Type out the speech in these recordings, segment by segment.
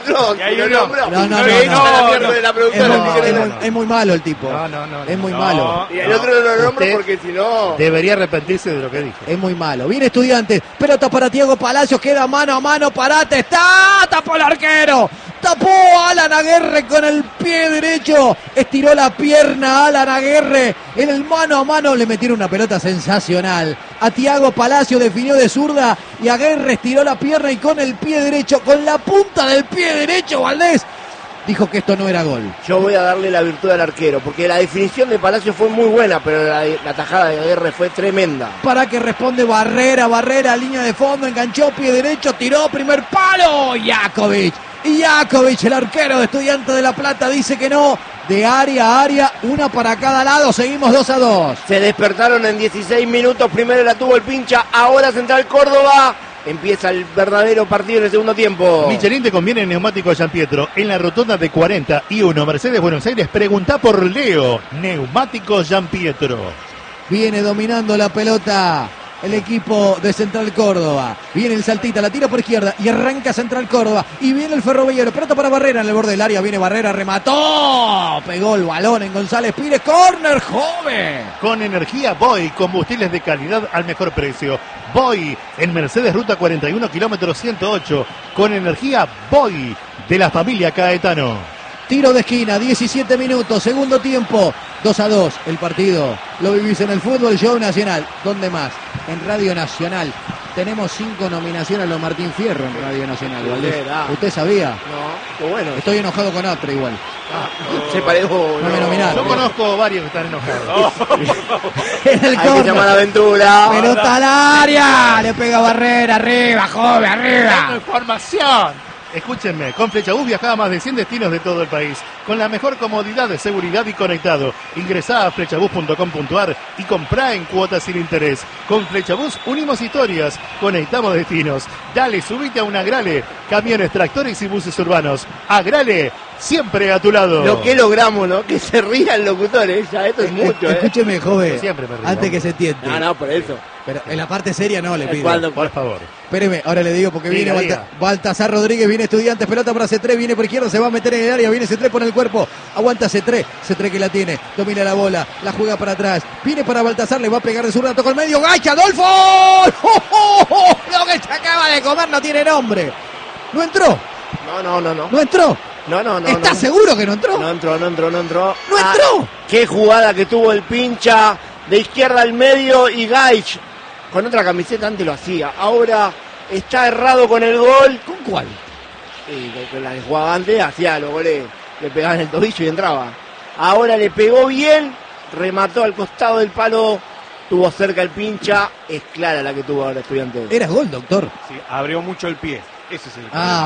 Es muy malo el tipo. Es muy malo. Y el otro no lo nombro porque si no... Debería arrepentirse de lo que dije. Es muy malo. Viene Estudiantes. Pelota para Thiago Palacios. Queda mano a mano. Parate. Está. Tapó el arquero. Tapó a Alan Aguerre con el pie derecho. Estiró la pierna a Alan Aguerre. En el mano a mano le metieron una pelota sensacional. A Thiago Palacios definió de zurda. Y Aguerre estiró la pierna y con el pie derecho, con la punta del pie derecho, Valdés dijo que esto no era gol. Yo voy a darle la virtud al arquero, porque la definición de Palacio fue muy buena, pero la tajada de Aguerre fue tremenda. Para que responde Barrera, línea de fondo, enganchó pie derecho, tiró primer palo, Jakovic. Y Jakovic, el arquero de Estudiantes de La Plata, dice que no. De área a área, una para cada lado, seguimos 2-2. Se despertaron en 16 minutos, primero la tuvo el Pincha, ahora Central Córdoba. Empieza el verdadero partido en el segundo tiempo. Michelin te conviene en Neumáticos San Pietro. En la rotonda de 41 Mercedes Buenos Aires, preguntá por Leo. Neumáticos San Pietro. Viene dominando la pelota el equipo de Central Córdoba. Viene el Saltita, la tira por izquierda y arranca Central Córdoba. Y viene el Ferroviario, pelota para Barrera en el borde del área. Viene Barrera, remató. Pegó el balón en González Pires. Córner, joven. Con energía Boy, combustibles de calidad al mejor precio. Boy en Mercedes Ruta 41, kilómetro 108. Con energía Boy de la familia Caetano. Tiro de esquina, 17 minutos, segundo tiempo, 2-2 el partido. Lo vivís en el Fútbol Show Nacional. ¿Dónde más? En Radio Nacional. Tenemos 5 nominaciones a los Martín Fierro en Radio Nacional, ¿Valdés? ¿Usted sabía? No, qué bueno. Estoy enojado con otro igual. Se parejo. No me nominaron. Yo conozco varios que están enojados. En el Hay que llamar a Aventura. Pelota al área. Le pega Barrera, arriba, joven, arriba. Información. Escúchenme, con Flechabús viajaba a más de 100 destinos de todo el país, con la mejor comodidad de seguridad y conectado. Ingresá a flechabús.com.ar y comprá en cuotas sin interés. Con Flechabús unimos historias, conectamos destinos. Dale, subite a un Agrale, camiones, tractores y buses urbanos. Agrale, siempre a tu lado. Lo que logramos, ¿no? Que se ría el locutor, ya esto es mucho, Escúcheme, joven, siempre me río. antes que se tiente. No, por eso. Pero en la parte seria no le pido. Por favor. Espéreme, ahora le digo porque Diga, viene Baltasar Rodríguez, viene Estudiantes, pelota para C3, viene por izquierda, se va a meter en el área, viene C3 por el cuerpo, aguanta C3 que la tiene, domina la bola, la juega para atrás, viene para Baltasar, le va a pegar de zurda, toca el medio, ¡gacha, Adolfo! ¡Oh! Lo que se acaba de comer no tiene nombre. ¿No entró? No. ¿No entró? No. ¿Estás seguro que no entró? No entró. ¿No entró? Qué jugada que tuvo el Pincha, de izquierda al medio y Gaich. Con otra camiseta antes lo hacía. Ahora está errado con el gol. ¿Con cuál? Y con la que jugaba antes hacía los goles, le pegaban el tobillo y entraba. Ahora le pegó bien, remató al costado del palo, tuvo cerca el Pincha. Es clara la que tuvo ahora Estudiantes. Era gol, doctor. Sí, abrió mucho el pie. Ese es el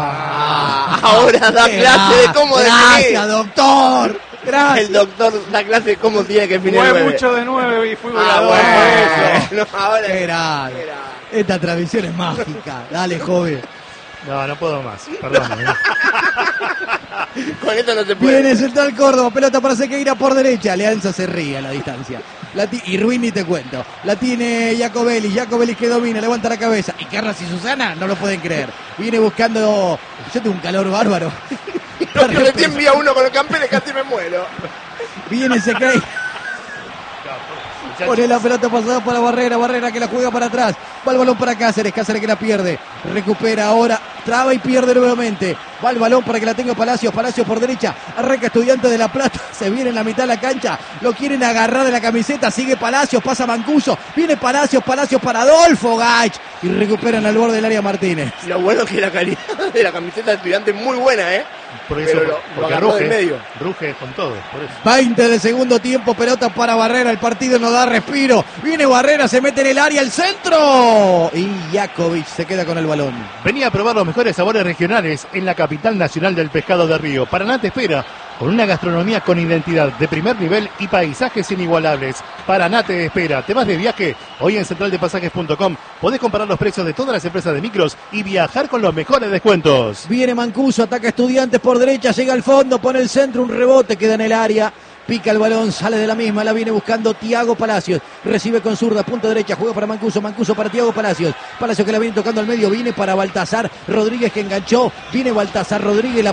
ahora da clase de cómo definir. Gracias, doctor. Gracias. El doctor da clase de cómo tiene que definir. Fue mucho de 9 y fui goleador. No, ahora Qué grave. Esta transmisión es mágica. Dale, joven. No puedo más. Perdón. Con esto no se puede. Viene Central Córdoba, pelota para Sequeira por derecha. Alianza se ríe a la distancia. Y Ruiz ni te cuento. La tiene Jacobelli que domina, levanta la cabeza. Y Carras y Susana no lo pueden creer. Viene buscando. Yo tengo un calor bárbaro. No, que recién vi a uno con los campeones, casi me muero. Viene Sequeira. Pone la pelota pasada para Barrera que la juega para atrás. Va el balón para Cáceres que la pierde. Recupera ahora, traba y pierde nuevamente. Va el balón para que la tenga Palacios por derecha. Arranca Estudiantes de La Plata, se viene en la mitad de la cancha. Lo quieren agarrar de la camiseta, sigue Palacios, pasa Mancuso. Viene Palacios para Adolfo Gaich. Y recuperan al borde del área Martínez. Lo bueno es que la calidad de la camiseta de Estudiantes es muy buena, Por eso, pero lo agarró del medio. Ruge con todo, por eso. 20 del segundo tiempo, pelota para Barrera, el partido no da respiro. Viene Barrera, se mete en el área, el centro. Y Jakovic se queda con el balón. Venía a probar los mejores sabores regionales en la capital nacional del pescado de río. Paraná te espera con una gastronomía con identidad de primer nivel y paisajes inigualables. Paraná te espera. ¿Te vas de viaje? Hoy en centraldepasajes.com podés comparar los precios de todas las empresas de micros y viajar con los mejores descuentos. Viene Mancuso, ataca Estudiantes por derecha, llega al fondo, pone el centro, un rebote, queda en el área. pica el balón, sale de la misma, la viene buscando Thiago Palacios, recibe con zurda, punta derecha, juega para Mancuso para Thiago Palacios que la viene tocando al medio, viene para Baltasar Rodríguez que enganchó, viene Baltasar Rodríguez, la